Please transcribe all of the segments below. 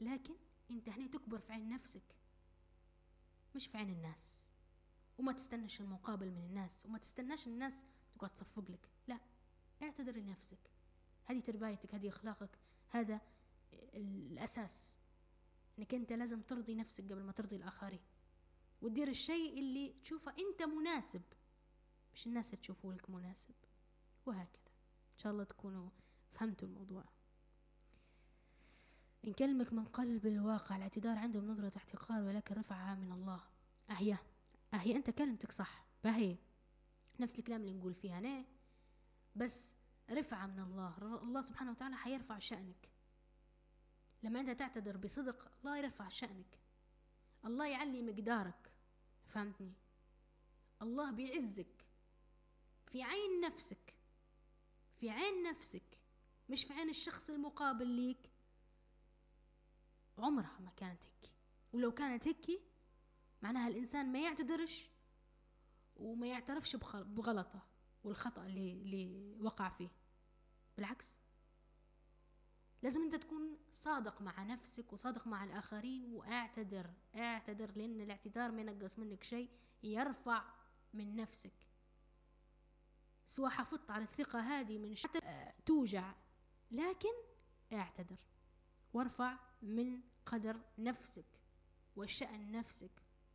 لكن انت هنا تكبر في عين نفسك مش في عين الناس، وما تستناش المقابل من الناس، وما تستناش الناس تقعد تصفق لك. لا، اعتذر لنفسك. هذه تربايتك، هذه اخلاقك، هذا الاساس، انك انت لازم ترضي نفسك قبل ما ترضي الاخرين، وتدير الشيء اللي تشوفه انت مناسب، مش الناس تشوفه لك مناسب. وهكذا. ان شاء الله تكونوا فهمتوا الموضوع. إن كلمك من قلب الواقع، الاعتذار عندهم نظرة احتقار ولكن رفعها من الله. أهي أنت كلمتك صح، بهي نفس الكلام اللي نقول فيها أنا، بس رفعة من الله. الله سبحانه وتعالى حيرفع شأنك لما أنت تعتذر بصدق. الله يرفع شأنك، الله يعلي مقدارك، فهمتني؟ الله بيعزك في عين نفسك، في عين نفسك، مش في عين الشخص المقابل ليك. عمرها ما كانت هيك، ولو كانت هيك معناها الإنسان ما يعتذرش وما يعترفش بغلطه والخطأ اللي وقع فيه. بالعكس، لازم انت تكون صادق مع نفسك وصادق مع الآخرين، واعتذر. لأن الاعتذار ما ينقص منك شيء، يرفع من نفسك. سواء حافظت على الثقة هذه من توجع، لكن اعتذر وارفع من قدر نفسك وشأن نفسك.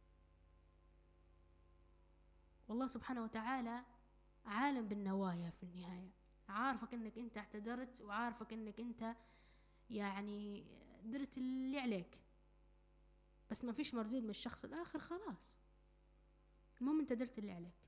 والله سبحانه وتعالى عالم بالنوايا في النهاية، عارفك انك انت اعتذرت، وعارفك انك انت يعني درت اللي عليك، بس ما فيش مردود من الشخص الآخر. خلاص، المهم انت درت اللي عليك.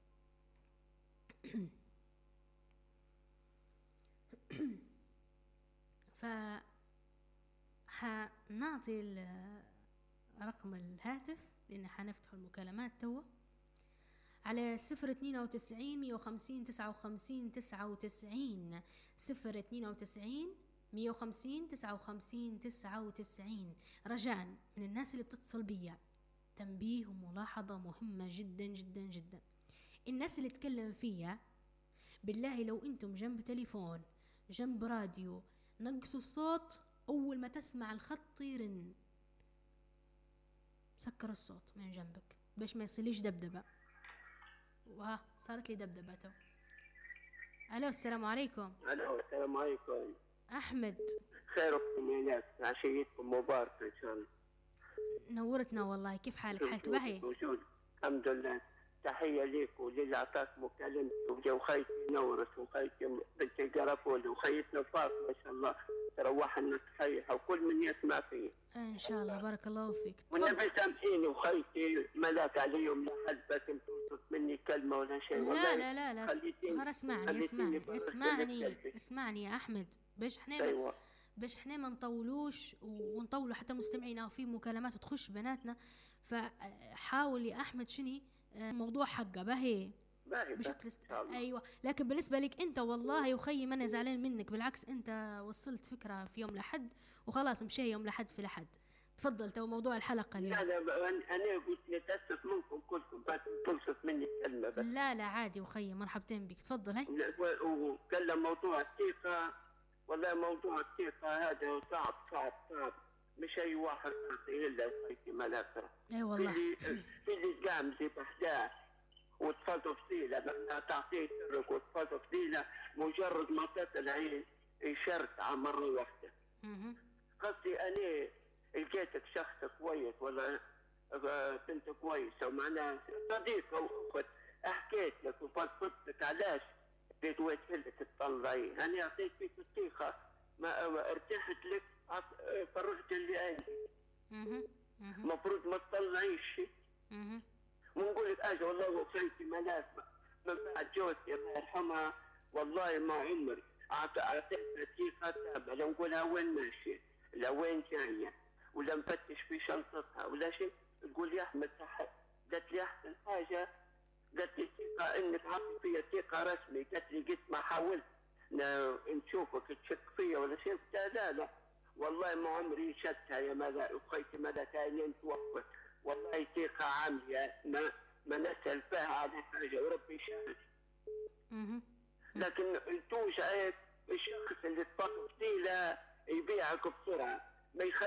حنعطي رقم الهاتف لأن حنفتح المكالمات توا على 092 150 59 99 092 150 59 99. رجاء من الناس اللي بتتصل بيا، تنبيه وملاحظة مهمة جدا جدا جدا. الناس اللي تكلم فيها بالله لو انتم جنب تليفون جنب راديو، نقصوا الصوت. أول ما تسمع الخط يرن سكر الصوت من جنبك باش ما يصيليش دبدبة. وها صارت لي دبدبة تو. ألو، السلام عليكم. الو، السلام عليكم. أحمد، خيركم يا ناس، عشيتكم مباركة إن شاء الله. نورتنا والله. كيف حالك؟ حالك باهي؟ موجود الحمد لله. تحية ليك وللي عطاك مكالمتي وخيتي نورس وخيتي بنتي قرفول وخيتنا فاطمة ما شاء الله تروح لنا صحيحة وكل من يسمع فيه إن شاء الله. بارك الله فيك. والنبي سامحيني وخيتي ملاك عليهم لحد بس توصل مني كلمة ولا شيء. لا لا لا لا، خلاص اسمعني يا أحمد. باش احنا ما نطولوش ونطولوا حتى المستمعين او في مكالمات تخش بناتنا. فحاول يا احمد شني موضوع حقه باهي بشكل ايوه. لكن بالنسبه لك انت والله يا اخي ما انا زعلان منك، بالعكس انت وصلت فكره في يوم لحد وخلاص مشي يوم لحد في لحد. تفضل تو موضوع الحلقه اليوم. لا انا قلت نتاسف منكم كلكم بس تنصف مني كلمه بس. لا عادي وخي، مرحبتين بك. تفضل. هاي وكلم موضوع الثقه. والله موضوع الثقة هذا صعب. مش أي واحد يعطيه إلا في ملافة. أي والله. في اللي قام زي بحداه وتفضل فضيلة ما تعطيه سرك وتفضل فضيلة مجرد ما تطلع يشرط مرة واحدة. قصدي أنا لقيتك شخص كويس ولا بنت كويسة ومعناها صديقة وأخت، حكيت لك وفضفضت علاش بدويت لك تطلعي. أنا أعطيت فيك الثقة ما ارتحت لك فرغت اللي عندي. مفروض ما تطلعيش. ونقول لك أجا والله وصيتي ملازمة من بعد جوزتي الله يرحمها والله ما عمري أعطيتها ثقة تامة. لا نقولها وين ماشية لا وين جاية ولا نفتش في شنطتها ولا شيء. تقول يا أحمد صح. قالت لي أحسن حاجة، قالت لي ثقة انك عطي فيا ثقة رسمي. قالت لي قلت ما حاولت نشوفك تشك فيا ولا شيء. قلت لا والله ما عمري شدتها يا ملا اخيتي ملا ثانيين توفت. والله ثقة عامية ما نسأل فيها على حاجة وربي شاهد. لكن توجع الشخص اللي تفضل فيه لا يبيعك بسرعة ما